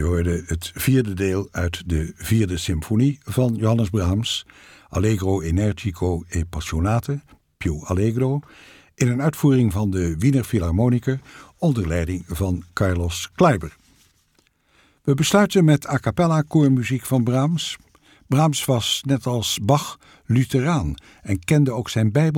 hoorde het vierde deel uit de vierde symfonie van Johannes Brahms, Allegro energico e passionate, più allegro, in een uitvoering van de Wiener Philharmoniker onder leiding van Carlos Kleiber. We besluiten met a cappella koormuziek van Brahms. Brahms was, net als Bach, Lutheraan en kende ook zijn Bijbel